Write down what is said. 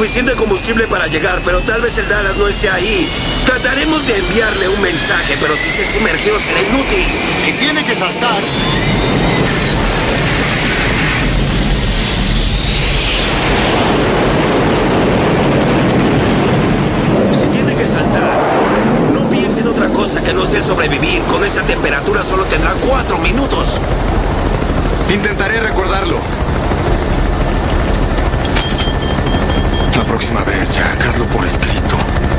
suficiente combustible para llegar, pero tal vez el Dallas no esté ahí. Trataremos de enviarle un mensaje, pero si se sumergió será inútil. Si tiene que saltar... Si tiene que saltar, no piense en otra cosa que no sea sobrevivir. Con esa temperatura solo tendrá 4 minutos. Intentaré recordarlo. La próxima vez, Jack, hazlo por escrito.